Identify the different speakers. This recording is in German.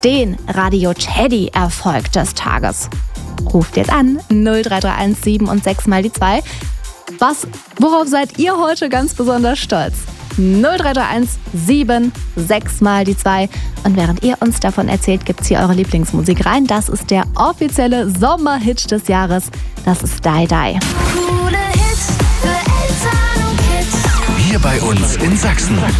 Speaker 1: den Radio Teddy-Erfolg des Tages. Ruft jetzt an 0331 7 und 6 mal die 2. Worauf seid ihr heute ganz besonders stolz? 0331 7 6 mal die 2. Und während ihr uns davon erzählt, gibt's hier eure Lieblingsmusik rein. Das ist der offizielle Sommerhit des Jahres. Das ist Die Die.
Speaker 2: Coole Hits für Eltern und Kids.
Speaker 3: Hier bei uns in Sachsen.